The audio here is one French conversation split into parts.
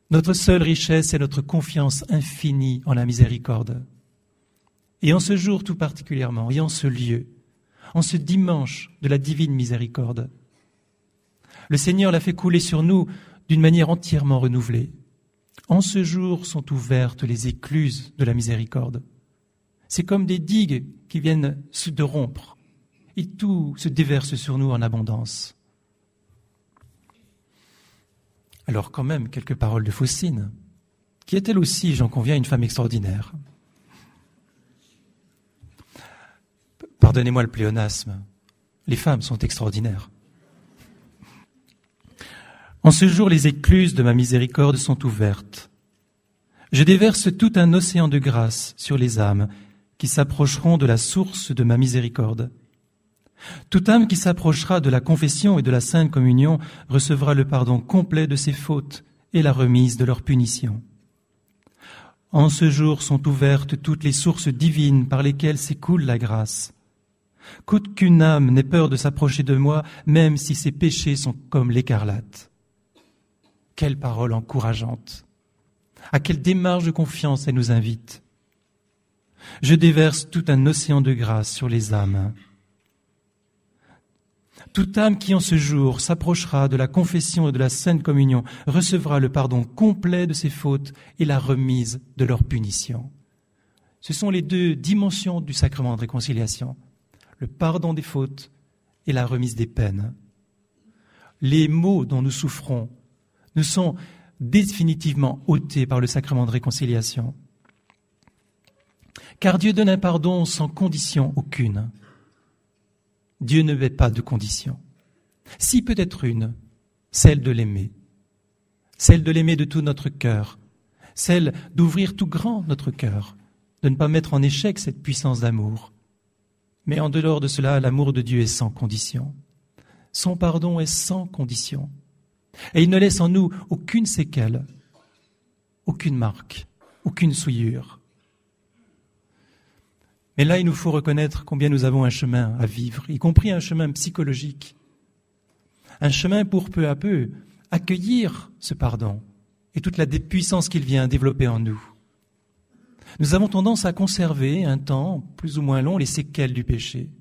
Notre seule richesse est notre confiance infinie en la miséricorde. Et en ce jour tout particulièrement, et en ce lieu, en ce dimanche de la divine miséricorde, le Seigneur l'a fait couler sur nous d'une manière entièrement renouvelée. En ce jour sont ouvertes les écluses de la miséricorde. C'est comme des digues qui viennent de rompre, et tout se déverse sur nous en abondance. Alors quand même, quelques paroles de Faustine, qui est elle aussi, j'en conviens, une femme extraordinaire. Pardonnez-moi le pléonasme, les femmes sont extraordinaires. En ce jour, les écluses de ma miséricorde sont ouvertes. Je déverse tout un océan de grâce sur les âmes qui s'approcheront de la source de ma miséricorde. Toute âme qui s'approchera de la confession et de la sainte communion recevra le pardon complet de ses fautes et la remise de leur punition. En ce jour sont ouvertes toutes les sources divines par lesquelles s'écoule la grâce. Qu'aucune âme n'ait peur de s'approcher de moi, même si ses péchés sont comme l'écarlate. Quelle parole encourageante! À quelle démarche de confiance elle nous invite! Je déverse tout un océan de grâce sur les âmes. Toute âme qui en ce jour s'approchera de la confession et de la sainte communion recevra le pardon complet de ses fautes et la remise de leur punition. Ce sont les deux dimensions du sacrement de réconciliation, le pardon des fautes et la remise des peines. Les maux dont nous souffrons nous sont définitivement ôtés par le sacrement de réconciliation. Car Dieu donne un pardon sans condition aucune. Dieu ne met pas de condition. Si peut-être une, celle de l'aimer. Celle de l'aimer de tout notre cœur. Celle d'ouvrir tout grand notre cœur. De ne pas mettre en échec cette puissance d'amour. Mais en dehors de cela, l'amour de Dieu est sans condition. Son pardon est sans condition. Et il ne laisse en nous aucune séquelle, aucune marque, aucune souillure. Mais là, il nous faut reconnaître combien nous avons un chemin à vivre, y compris un chemin psychologique. Un chemin pour peu à peu accueillir ce pardon et toute la puissance qu'il vient développer en nous. Nous avons tendance à conserver un temps plus ou moins long les séquelles du péché.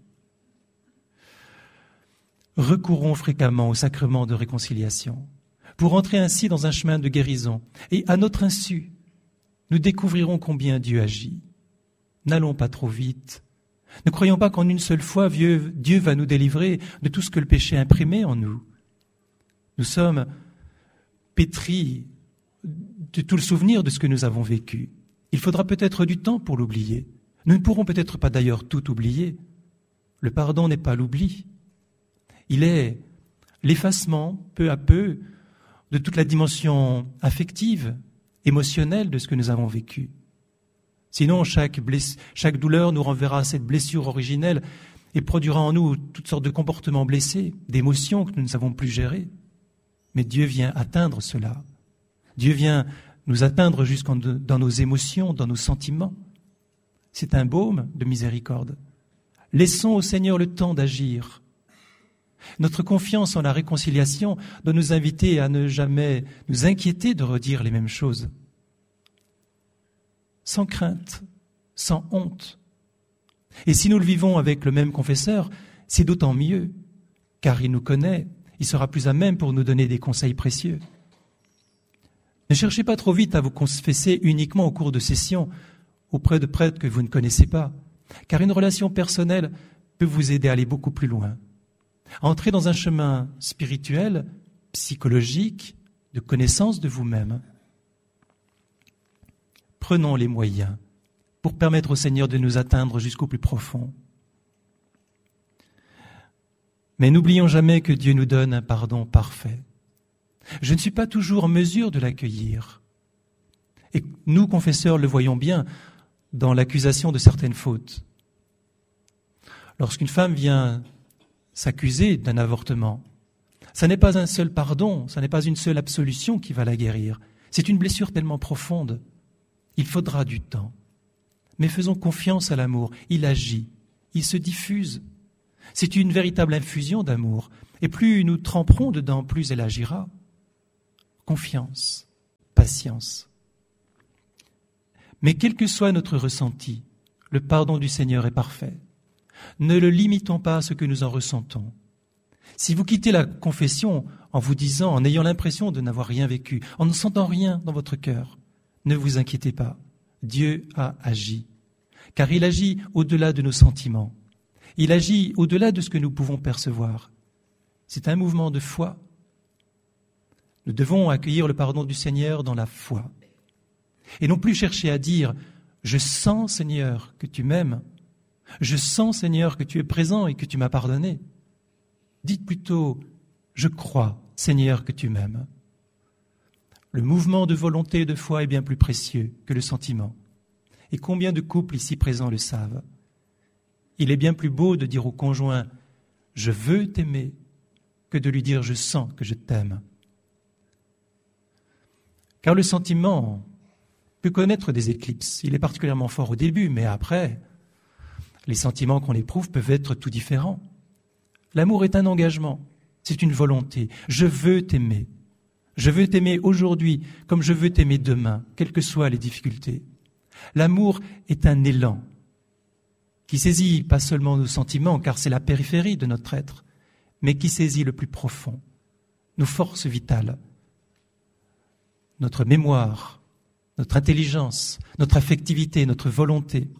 Recourons fréquemment au sacrement de réconciliation pour entrer ainsi dans un chemin de guérison. Et à notre insu, nous découvrirons combien Dieu agit. N'allons pas trop vite. Ne croyons pas qu'en une seule fois, Dieu va nous délivrer de tout ce que le péché a imprimé en nous. Nous sommes pétris de tout le souvenir de ce que nous avons vécu. Il faudra peut-être du temps pour l'oublier. Nous ne pourrons peut-être pas d'ailleurs tout oublier. Le pardon n'est pas l'oubli. Il est l'effacement, peu à peu, de toute la dimension affective, émotionnelle de ce que nous avons vécu. Sinon, chaque douleur nous renverra à cette blessure originelle et produira en nous toutes sortes de comportements blessés, d'émotions que nous ne savons plus gérer. Mais Dieu vient atteindre cela. Dieu vient nous atteindre dans nos émotions, dans nos sentiments. C'est un baume de miséricorde. Laissons au Seigneur le temps d'agir. Notre confiance en la réconciliation doit nous inviter à ne jamais nous inquiéter de redire les mêmes choses. Sans crainte, sans honte. Et si nous le vivons avec le même confesseur, c'est d'autant mieux, car il nous connaît, il sera plus à même pour nous donner des conseils précieux. Ne cherchez pas trop vite à vous confesser uniquement au cours de sessions auprès de prêtres que vous ne connaissez pas, car une relation personnelle peut vous aider à aller beaucoup plus loin, à entrer dans un chemin spirituel, psychologique, de connaissance de vous-même. Prenons les moyens pour permettre au Seigneur de nous atteindre jusqu'au plus profond. Mais n'oublions jamais que Dieu nous donne un pardon parfait. Je ne suis pas toujours en mesure de l'accueillir. Et nous, confesseurs, le voyons bien dans l'accusation de certaines fautes. Lorsqu'une femme vient s'accuser d'un avortement, ça n'est pas un seul pardon, ça n'est pas une seule absolution qui va la guérir. C'est une blessure tellement profonde. Il faudra du temps. Mais faisons confiance à l'amour. Il agit, il se diffuse. C'est une véritable infusion d'amour. Et plus nous tremperons dedans, plus elle agira. Confiance, patience. patience. Mais quel que soit notre ressenti, le pardon du Seigneur est parfait. Ne le limitons pas à ce que nous en ressentons. Si vous quittez la confession en vous disant, en ayant l'impression de n'avoir rien vécu, en ne sentant rien dans votre cœur, ne vous inquiétez pas. Dieu a agi. Car il agit au-delà de nos sentiments. Il agit au-delà de ce que nous pouvons percevoir. C'est un mouvement de foi. Nous devons accueillir le pardon du Seigneur dans la foi. Et non plus chercher à dire « Je sens, Seigneur, que tu m'aimes. Je sens, Seigneur, que tu es présent et que tu m'as pardonné. » Dites plutôt « Je crois, Seigneur, que tu m'aimes. » Le mouvement de volonté et de foi est bien plus précieux que le sentiment. Et combien de couples ici présents le savent. Il est bien plus beau de dire au conjoint « Je veux t'aimer » que de lui dire « Je sens que je t'aime ». Car le sentiment peut connaître des éclipses. Il est particulièrement fort au début, mais après, les sentiments qu'on éprouve peuvent être tout différents. L'amour est un engagement, c'est une volonté. Je veux t'aimer. Je veux t'aimer aujourd'hui comme je veux t'aimer demain, quelles que soient les difficultés. L'amour est un élan qui saisit pas seulement nos sentiments, car c'est la périphérie de notre être, mais qui saisit le plus profond, nos forces vitales, notre mémoire, notre intelligence, notre affectivité, notre volonté.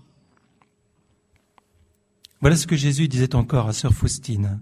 Voilà ce que Jésus disait encore à sœur Faustine.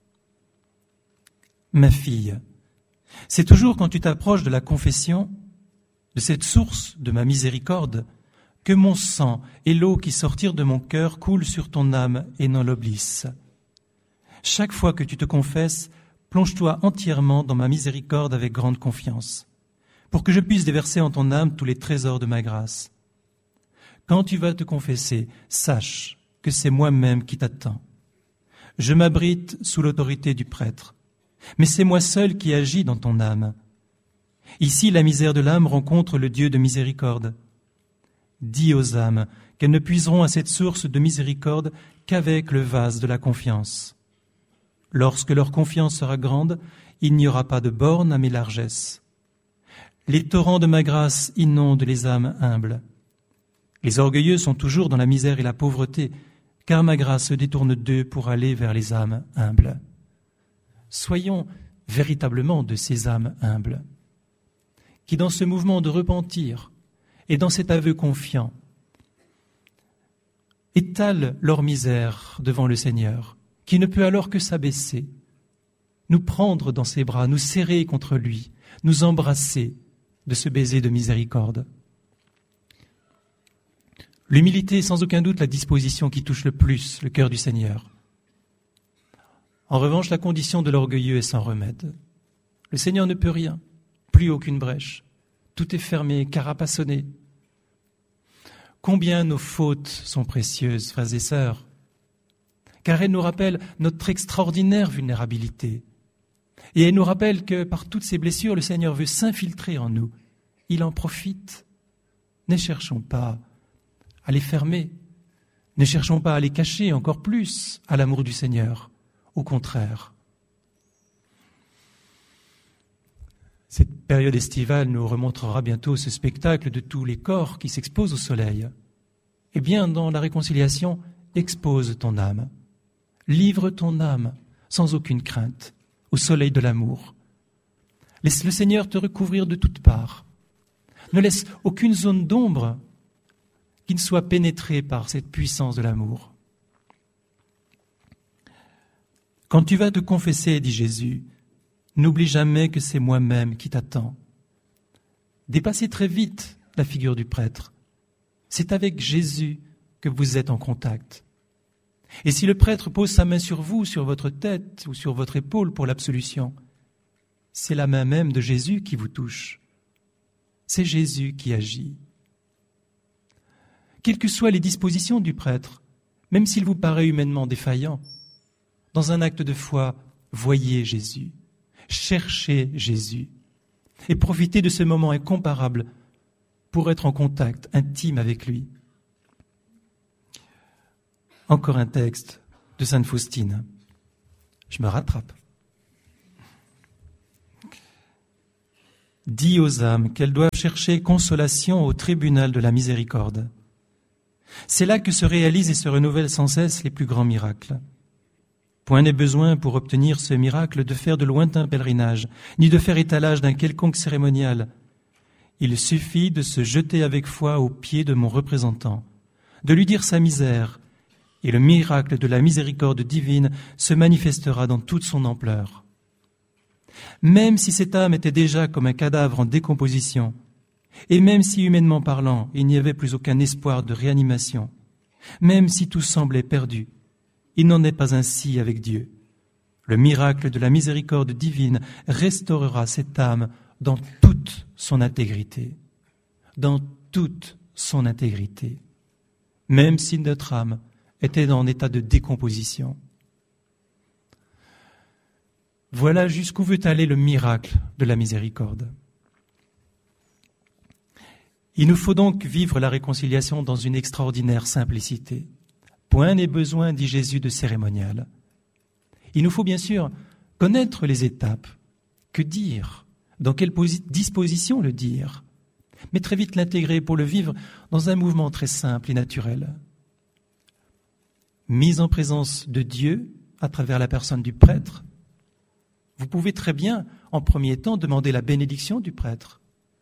« Ma fille, c'est toujours quand tu t'approches de la confession, de cette source de ma miséricorde, que mon sang et l'eau qui sortirent de mon cœur coulent sur ton âme et n'en l'oblissent. Chaque fois que tu te confesses, plonge-toi entièrement dans ma miséricorde avec grande confiance, pour que je puisse déverser en ton âme tous les trésors de ma grâce. Quand tu vas te confesser, sache que c'est moi-même qui t'attends. Je m'abrite sous l'autorité du prêtre, mais c'est moi seul qui agis dans ton âme. Ici, la misère de l'âme rencontre le Dieu de miséricorde. Dis aux âmes qu'elles ne puiseront à cette source de miséricorde qu'avec le vase de la confiance. Lorsque leur confiance sera grande, il n'y aura pas de borne à mes largesses. Les torrents de ma grâce inondent les âmes humbles. Les orgueilleux sont toujours dans la misère et la pauvreté, car ma grâce se détourne d'eux pour aller vers les âmes humbles. Soyons véritablement de ces âmes humbles, qui dans ce mouvement de repentir et dans cet aveu confiant, étalent leur misère devant le Seigneur, qui ne peut alors que s'abaisser, nous prendre dans ses bras, nous serrer contre lui, nous embrasser de ce baiser de miséricorde. L'humilité est sans aucun doute la disposition qui touche le plus le cœur du Seigneur. En revanche, la condition de l'orgueilleux est sans remède. Le Seigneur ne peut rien, plus aucune brèche. Tout est fermé, carapassonné. Combien nos fautes sont précieuses, frères et sœurs, car elles nous rappellent notre extraordinaire vulnérabilité. Et elles nous rappellent que par toutes ces blessures, le Seigneur veut s'infiltrer en nous. Il en profite. Ne cherchons pas à les fermer. Ne cherchons pas à les cacher encore plus à l'amour du Seigneur. Au contraire. Cette période estivale nous remontrera bientôt ce spectacle de tous les corps qui s'exposent au soleil. Eh bien, dans la réconciliation, expose ton âme. Livre ton âme sans aucune crainte au soleil de l'amour. Laisse le Seigneur te recouvrir de toutes parts. Ne laisse aucune zone d'ombre qui ne soit pénétrée par cette puissance de l'amour. Quand tu vas te confesser, dit Jésus, n'oublie jamais que c'est moi-même qui t'attends. Dépassez très vite la figure du prêtre. C'est avec Jésus que vous êtes en contact. Et si le prêtre pose sa main sur vous, sur votre tête ou sur votre épaule pour l'absolution, c'est la main même de Jésus qui vous touche. C'est Jésus qui agit. Quelles que soient les dispositions du prêtre, même s'il vous paraît humainement défaillant, dans un acte de foi, voyez Jésus, cherchez Jésus et profitez de ce moment incomparable pour être en contact intime avec lui. Encore un texte de Sainte Faustine. Je me rattrape. dit aux âmes qu'elles doivent chercher consolation au tribunal de la miséricorde. C'est là que se réalisent et se renouvellent sans cesse les plus grands miracles. Point n'est besoin pour obtenir ce miracle de faire de lointains pèlerinages, ni de faire étalage d'un quelconque cérémonial. Il suffit de se jeter avec foi aux pieds de mon représentant, de lui dire sa misère, et le miracle de la miséricorde divine se manifestera dans toute son ampleur. Même si cette âme était déjà comme un cadavre en décomposition, et même si humainement parlant, il n'y avait plus aucun espoir de réanimation, même si tout semblait perdu, il n'en est pas ainsi avec Dieu. Le miracle de la miséricorde divine restaurera cette âme dans toute son intégrité, dans toute son intégrité, même si notre âme était en état de décomposition. Voilà jusqu'où veut aller le miracle de la miséricorde. Il nous faut donc vivre la réconciliation dans une extraordinaire simplicité. Point n'est besoin, dit Jésus, de cérémonial. Il nous faut bien sûr connaître les étapes. Que dire? Dans quelle disposition le dire? Mais très vite l'intégrer pour le vivre dans un mouvement très simple et naturel. Mise en présence de Dieu à travers la personne du prêtre, vous pouvez très bien, en premier temps, demander la bénédiction du prêtre.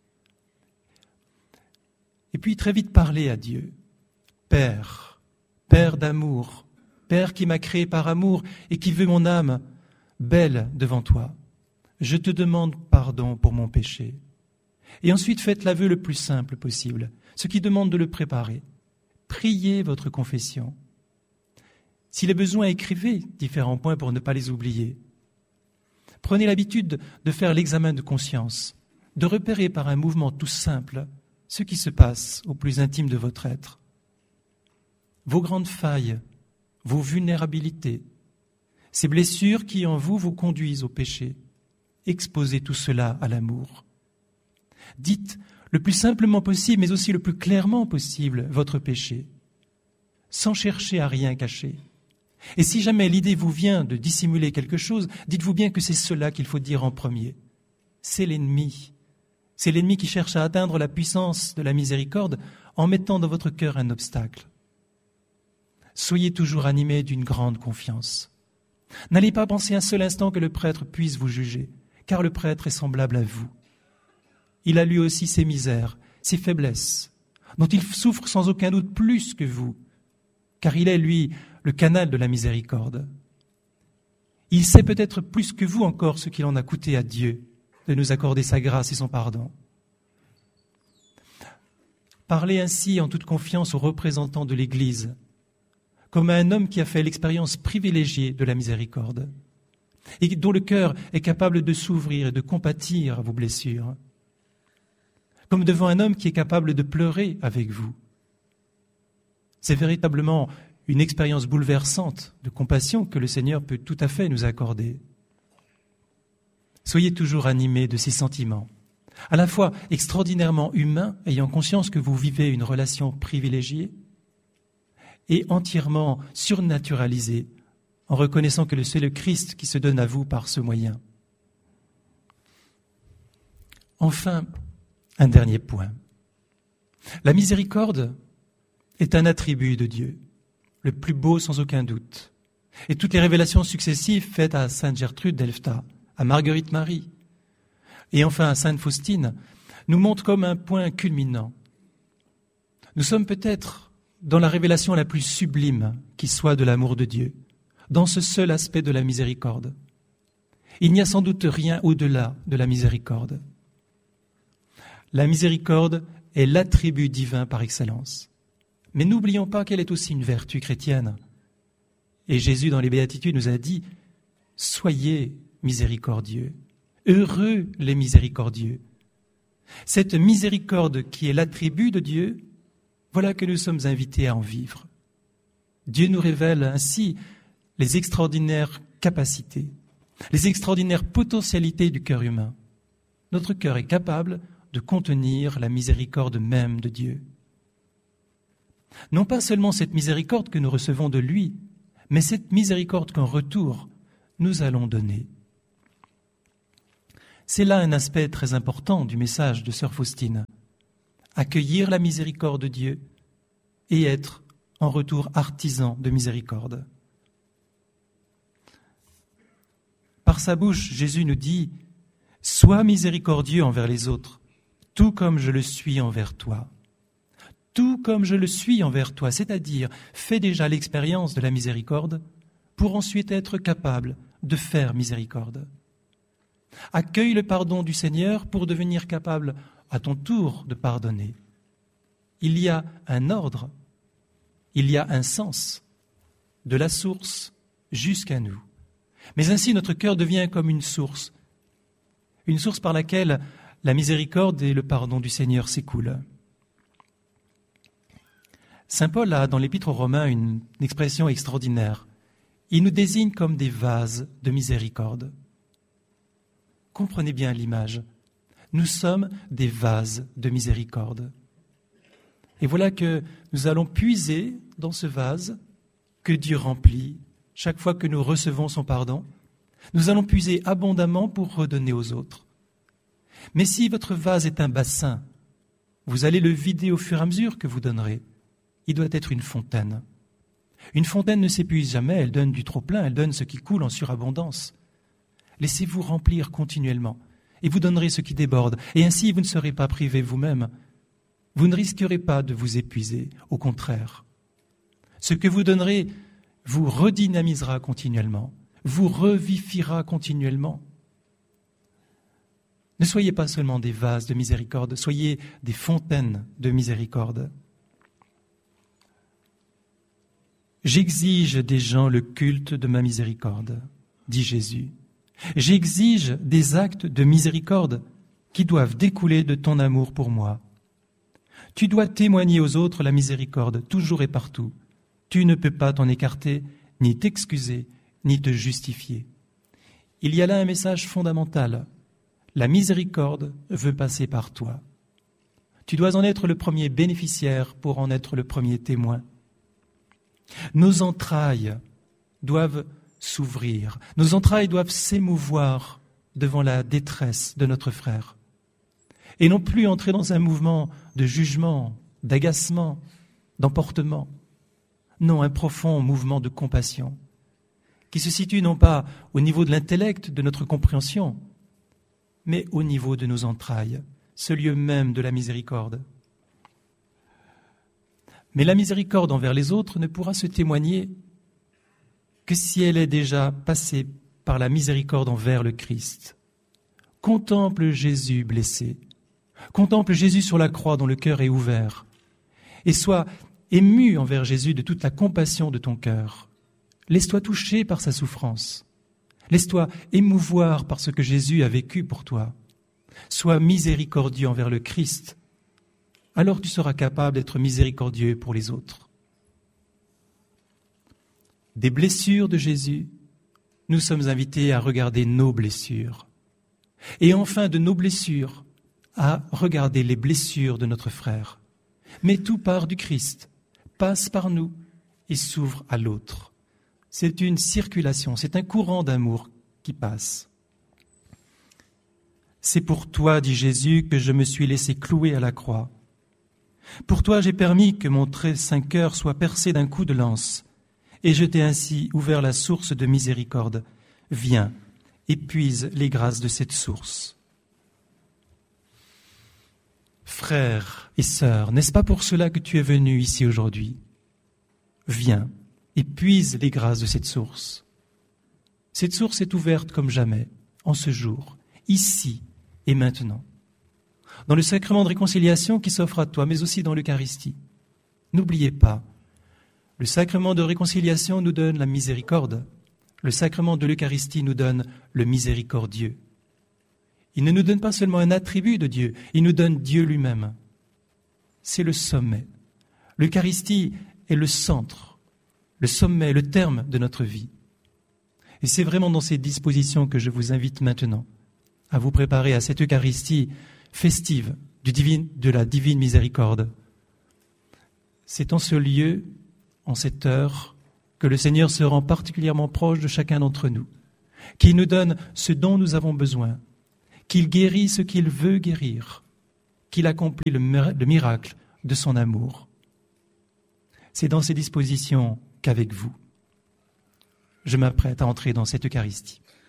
Et puis très vite parler à Dieu. Père, Père d'amour, Père qui m'a créé par amour et qui veut mon âme belle devant toi. Je te demande pardon pour mon péché. Et ensuite faites l'aveu le plus simple possible, ce qui demande de le préparer. Priez votre confession. S'il est besoin, écrivez différents points pour ne pas les oublier. Prenez l'habitude de faire l'examen de conscience, de repérer par un mouvement tout simple ce qui se passe au plus intime de votre être. Vos grandes failles, vos vulnérabilités, ces blessures qui en vous conduisent au péché. Exposez tout cela à l'amour. Dites le plus simplement possible, mais aussi le plus clairement possible, votre péché, sans chercher à rien cacher. Et si jamais l'idée vous vient de dissimuler quelque chose, dites-vous bien que c'est cela qu'il faut dire en premier. C'est l'ennemi. C'est l'ennemi qui cherche à atteindre la puissance de la miséricorde en mettant dans votre cœur un obstacle. Soyez toujours animés d'une grande confiance. N'allez pas penser un seul instant que le prêtre puisse vous juger, car le prêtre est semblable à vous. Il a lui aussi ses misères, ses faiblesses, dont il souffre sans aucun doute plus que vous, car il est, lui, le canal de la miséricorde. Il sait peut-être plus que vous encore ce qu'il en a coûté à Dieu de nous accorder sa grâce et son pardon. Parlez ainsi en toute confiance aux représentants de l'Église, comme à un homme qui a fait l'expérience privilégiée de la miséricorde et dont le cœur est capable de s'ouvrir et de compatir à vos blessures, comme devant un homme qui est capable de pleurer avec vous. C'est véritablement une expérience bouleversante de compassion que le Seigneur peut tout à fait nous accorder. Soyez toujours animés de ces sentiments, à la fois extraordinairement humains, ayant conscience que vous vivez une relation privilégiée, et entièrement surnaturalisés, en reconnaissant que c'est le Christ qui se donne à vous par ce moyen. Enfin, un dernier point. La miséricorde est un attribut de Dieu, le plus beau sans aucun doute. Et toutes les révélations successives faites à Sainte Gertrude d'Elfta, à Marguerite Marie, et enfin à Sainte Faustine, nous montrent comme un point culminant. Nous sommes peut-être dans la révélation la plus sublime qui soit de l'amour de Dieu, dans ce seul aspect de la miséricorde. Il n'y a sans doute rien au-delà de la miséricorde. La miséricorde est l'attribut divin par excellence. Mais n'oublions pas qu'elle est aussi une vertu chrétienne. Et Jésus, dans les Béatitudes, nous a dit « Soyez miséricordieux, heureux les miséricordieux ». Cette miséricorde qui est l'attribut de Dieu, voilà que nous sommes invités à en vivre. Dieu nous révèle ainsi les extraordinaires capacités, les extraordinaires potentialités du cœur humain. Notre cœur est capable de contenir la miséricorde même de Dieu. Non pas seulement cette miséricorde que nous recevons de lui, mais cette miséricorde qu'en retour, nous allons donner. C'est là un aspect très important du message de sœur Faustine. Accueillir la miséricorde de Dieu et être en retour artisan de miséricorde. Par sa bouche, Jésus nous dit « Sois miséricordieux envers les autres, tout comme je le suis envers toi. » Tout comme je le suis envers toi, c'est-à-dire fais déjà l'expérience de la miséricorde pour ensuite être capable de faire miséricorde. Accueille le pardon du Seigneur pour devenir capable à ton tour de pardonner. Il y a un ordre, il y a un sens, de la source jusqu'à nous. Mais ainsi notre cœur devient comme une source par laquelle la miséricorde et le pardon du Seigneur s'écoulent. Saint Paul a dans l'Épître aux Romains une expression extraordinaire. Il nous désigne comme des vases de miséricorde. Comprenez bien l'image. Nous sommes des vases de miséricorde. Et voilà que nous allons puiser dans ce vase que Dieu remplit chaque fois que nous recevons son pardon. Nous allons puiser abondamment pour redonner aux autres. Mais si votre vase est un bassin, vous allez le vider au fur et à mesure que vous donnerez. Il doit être une fontaine. Une fontaine ne s'épuise jamais, elle donne du trop-plein, elle donne ce qui coule en surabondance. Laissez-vous remplir continuellement et vous donnerez ce qui déborde. Et ainsi, vous ne serez pas privé vous-même. Vous ne risquerez pas de vous épuiser, au contraire. Ce que vous donnerez vous redynamisera continuellement, vous revivifiera continuellement. Ne soyez pas seulement des vases de miséricorde, soyez des fontaines de miséricorde. J'exige des gens le culte de ma miséricorde, dit Jésus. J'exige des actes de miséricorde qui doivent découler de ton amour pour moi. Tu dois témoigner aux autres la miséricorde, toujours et partout. Tu ne peux pas t'en écarter, ni t'excuser, ni te justifier. Il y a là un message fondamental. La miséricorde veut passer par toi. Tu dois en être le premier bénéficiaire pour en être le premier témoin. Nos entrailles doivent s'ouvrir, nos entrailles doivent s'émouvoir devant la détresse de notre frère. Et non plus entrer dans un mouvement de jugement, d'agacement, d'emportement. Non, un profond mouvement de compassion qui se situe non pas au niveau de l'intellect, de notre compréhension, mais au niveau de nos entrailles, ce lieu même de la miséricorde. Mais la miséricorde envers les autres ne pourra se témoigner que si elle est déjà passée par la miséricorde envers le Christ. Contemple Jésus blessé, contemple Jésus sur la croix dont le cœur est ouvert, et sois ému envers Jésus de toute la compassion de ton cœur. Laisse-toi toucher par sa souffrance, laisse-toi émouvoir par ce que Jésus a vécu pour toi. Sois miséricordieux envers le Christ, alors tu seras capable d'être miséricordieux pour les autres. Des blessures de Jésus, nous sommes invités à regarder nos blessures. Et enfin, de nos blessures, à regarder les blessures de notre frère. Mais tout part du Christ, passe par nous et s'ouvre à l'autre. C'est une circulation, c'est un courant d'amour qui passe. C'est pour toi, dit Jésus, que je me suis laissé clouer à la croix. Pour toi, j'ai permis que mon très saint cœur soit percé d'un coup de lance, et je t'ai ainsi ouvert la source de miséricorde. Viens, épuise les grâces de cette source. Frères et sœurs, n'est-ce pas pour cela que tu es venu ici aujourd'hui? Viens, épuise les grâces de cette source. Cette source est ouverte comme jamais, en ce jour, ici et maintenant. Dans le sacrement de réconciliation qui s'offre à toi, mais aussi dans l'Eucharistie. N'oubliez pas, le sacrement de réconciliation nous donne la miséricorde. Le sacrement de l'Eucharistie nous donne le miséricordieux. Il ne nous donne pas seulement un attribut de Dieu, il nous donne Dieu lui-même. C'est le sommet. L'Eucharistie est le centre, le sommet, le terme de notre vie. Et c'est vraiment dans ces dispositions que je vous invite maintenant à vous préparer à cette Eucharistie festive de la divine miséricorde. C'est en ce lieu, en cette heure, que le Seigneur se rend particulièrement proche de chacun d'entre nous, qui nous donne ce dont nous avons besoin, qu'il guérit ce qu'il veut guérir, qu'il accomplit le miracle de son amour. C'est dans ces dispositions qu'avec vous, je m'apprête à entrer dans cette Eucharistie.